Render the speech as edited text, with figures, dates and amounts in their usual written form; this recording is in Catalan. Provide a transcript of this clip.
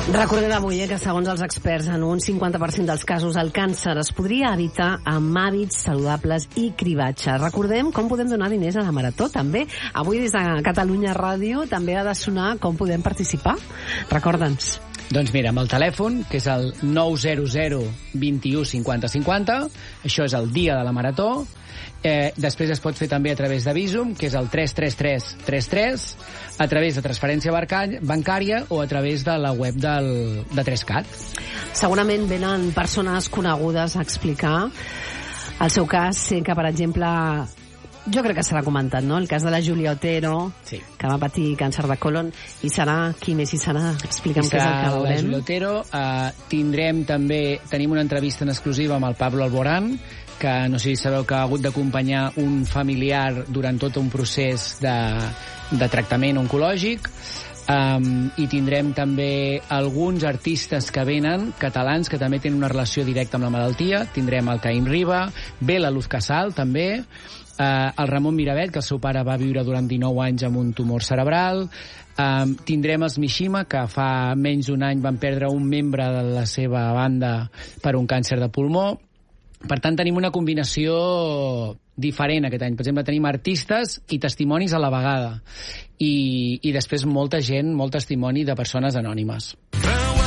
Recordem avui que segons els experts en un 50% dels casos el càncer es podria evitar amb hàbits saludables i cribatge. Recordem com podem donar diners a la Marató també. Avui des de Catalunya Ràdio també ha de sonar com podem participar. Recorda'ns. Doncs mira, amb el telèfon, que és el 900 21 50 50, això és el dia de la Marató. Després es pot fer també a través de Bizum, que és el 33333, a través de transferència bancària o a través de la web de 3CAT. Segurament venen persones conegudes a explicar el seu cas. Sé que, per exemple, jo crec que serà comentat, no?, el cas de la Júlia Otero, sí, que va patir càncer de colon. I serà, qui més hi serà? Explica'm què és el que veurem. La Júlia Otero. Tenim una entrevista en exclusiva amb el Pablo Alborán, que no sé si sabeu que ha hagut d'acompanyar un familiar durant tot un procés de tractament oncològic. I tindrem també alguns artistes que venen, catalans, que també tenen una relació directa amb la malaltia. Tindrem el Caín Riba, ve la Luz Casal, també, el Ramon Miravet, que el seu pare va viure durant 19 anys amb un tumor cerebral. Tindrem els Mishima, que fa menys d'un any van perdre un membre de la seva banda per un càncer de pulmó. Per tant, tenim una combinació diferent aquest any. Per exemple, tenim artistes i testimonis a la vegada. I després molta gent, molt testimoni de persones anònimes.